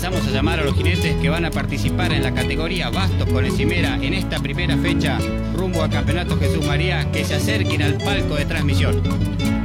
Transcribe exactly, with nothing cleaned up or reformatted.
comenzamos a llamar a los jinetes que van a participar en la categoría Bastos con Encimera en esta primera fecha rumbo a Campeonato Jesús María, que se acerquen al palco de transmisión.